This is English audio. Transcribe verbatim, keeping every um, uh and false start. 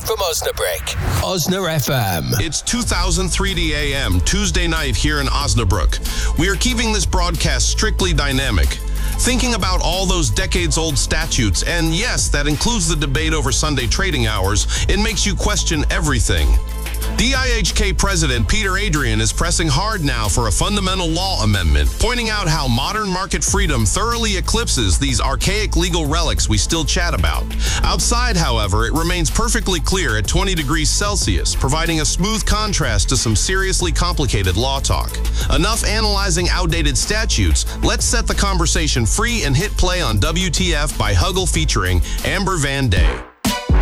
from Osnabrück. Osna F M. It's two thousand three A M, Tuesday night here in Osnabrück. We are keeping this broadcast strictly dynamic, thinking about all those decades-old statutes, and yes, that includes the debate over Sunday trading hours. It makes you question everything. D I H K President Peter Adrian is pressing hard now for a fundamental law amendment, pointing out how modern market freedom thoroughly eclipses these archaic legal relics we still chat about. Outside, however, it remains perfectly clear at twenty degrees Celsius, providing a smooth contrast to some seriously complicated law talk. Enough analyzing outdated statutes. Let's set the conversation free and hit play on W T F by Huggle featuring Amber Van Day.